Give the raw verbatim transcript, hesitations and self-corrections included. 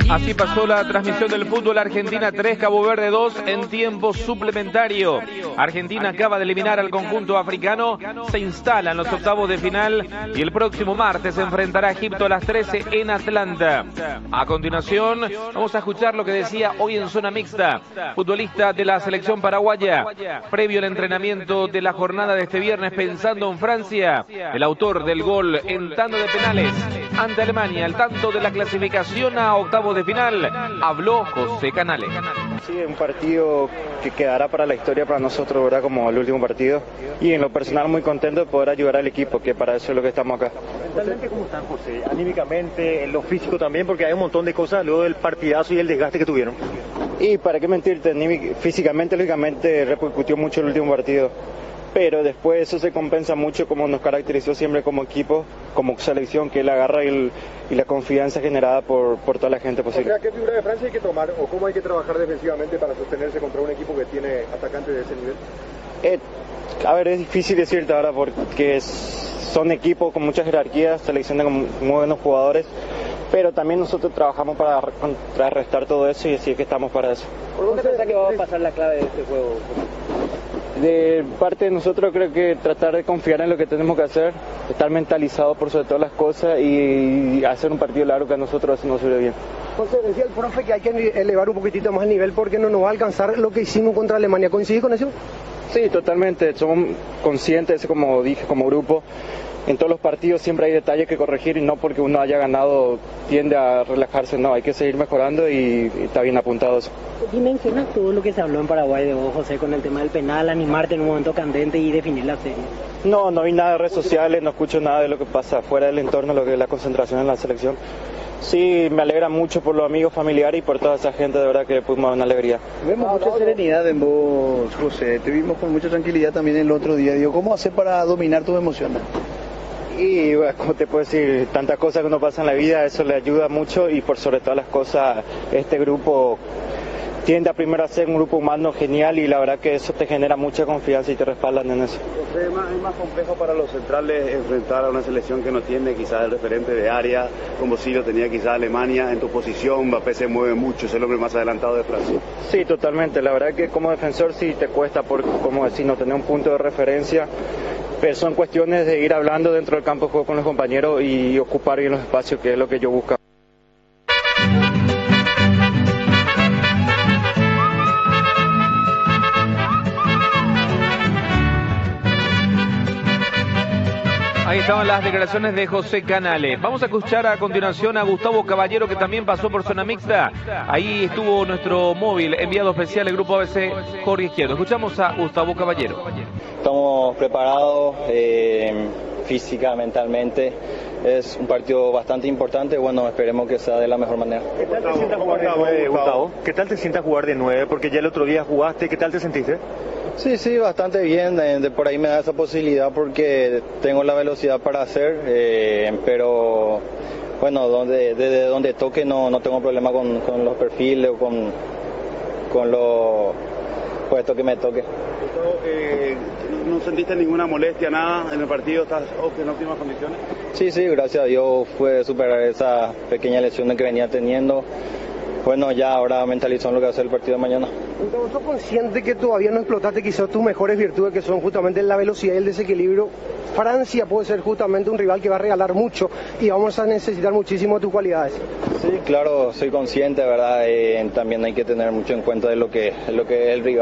Así pasó la transmisión del fútbol. Argentina tres, Cabo Verde dos en tiempo suplementario. Argentina acaba de eliminar al conjunto africano, se instala en los octavos de final y el próximo martes se enfrentará a Egipto a las trece en Atlanta. A continuación vamos a escuchar lo que decía hoy en zona mixta, futbolista de la selección paraguaya, previo al entrenamiento de la jornada de este viernes pensando en Francia, el autor del gol en tanda de penales ante Alemania, al tanto de la clasificación a octavos de final, habló José Canales. Sí, un partido que quedará para la historia para nosotros, ¿verdad? Como el último partido. Y en lo personal muy contento de poder ayudar al equipo, que para eso es lo que estamos acá. Mentalmente, ¿cómo están, José? Anímicamente, en lo físico también, porque hay un montón de cosas luego del partidazo y el desgaste que tuvieron. Y para qué mentirte, físicamente, lógicamente, repercutió mucho el último partido. Pero después eso se compensa mucho como nos caracterizó siempre como equipo, como selección, que es la garra y, el, y la confianza generada por, por toda la gente posible. O sea, ¿qué figura de Francia hay que tomar o cómo hay que trabajar defensivamente para sostenerse contra un equipo que tiene atacantes de ese nivel? Eh, a ver, es difícil decirte ahora porque es, son equipos con muchas jerarquías, seleccionan con muy buenos jugadores, pero también nosotros trabajamos para contrarrestar todo eso y así es que estamos para eso. ¿Por dónde pensás que va a pasar la clave de este juego? De parte de nosotros creo que tratar de confiar en lo que tenemos que hacer, estar mentalizados por sobre todas las cosas y hacer un partido largo que a nosotros nos sirve bien. José, decía el profe que hay que elevar un poquitito más el nivel porque no nos va a alcanzar lo que hicimos contra Alemania. ¿Coincidís con eso? Sí, totalmente. Somos conscientes, como dije, como grupo. En todos los partidos siempre hay detalles que corregir y no porque uno haya ganado tiende a relajarse, no, hay que seguir mejorando y, y está bien apuntado eso. ¿Dimensionas todo lo que se habló en Paraguay de vos, José, con el tema del penal, animarte en un momento candente y definir la serie? No, no vi nada de redes sociales, no escucho nada de lo que pasa fuera del entorno, lo que es la concentración en la selección. Sí, me alegra mucho por los amigos familiares y por toda esa gente, de verdad que pudimos dar una alegría. Vemos mucha serenidad en vos, José, te vimos con mucha tranquilidad también el otro día. Digo, ¿cómo hacer para dominar tus emociones? Y bueno, como te puedo decir, tantas cosas que uno pasa en la vida, eso le ayuda mucho y por sobre todas las cosas, este grupo tiende a primero a ser un grupo humano genial y la verdad que eso te genera mucha confianza y te respaldan en eso. José, es más, es más complejo para los centrales enfrentar a una selección que no tiene quizás el referente de área, como si lo tenía quizás Alemania. En tu posición, Mbappé se mueve mucho, es el hombre más adelantado de Francia. Sí, totalmente, la verdad que como defensor sí te cuesta, por, como decir, no tener un punto de referencia. Pero son cuestiones de ir hablando dentro del campo de juego con los compañeros y ocupar bien los espacios, que es lo que yo busco. Ahí estaban las declaraciones de José Canales. Vamos a escuchar a continuación a Gustavo Caballero, que también pasó por zona mixta. Ahí estuvo nuestro móvil enviado especial del Grupo A B C, Jorge Izquierdo. Escuchamos a Gustavo Caballero. Estamos preparados eh, física, mentalmente. Es un partido bastante importante. Bueno, esperemos que sea de la mejor manera. ¿Qué tal te sientas jugar de nueve, Gustavo? ¿Qué tal te sientas jugar de nueve? Porque ya el otro día jugaste. ¿Qué tal te sentiste? Sí, sí, bastante bien. De por ahí me da esa posibilidad porque tengo la velocidad para hacer, eh, pero bueno, donde, desde donde toque no, no tengo problema con, con los perfiles o con, con los puestos que me toque. Eh, ¿No sentiste ninguna molestia, nada en el partido? ¿Estás en óptimas condiciones? Sí, sí, gracias a Dios fue superar esa pequeña lesión que venía teniendo. Bueno, ya ahora mentalizó en lo que va a ser el partido de mañana. Entonces, ¿sos consciente que todavía no explotaste quizás tus mejores virtudes, que son justamente la velocidad y el desequilibrio? Francia puede ser justamente un rival que va a regalar mucho y vamos a necesitar muchísimo de tus cualidades. Sí, claro, soy consciente, ¿verdad? Eh, también hay que tener mucho en cuenta de lo que, lo que es el rival.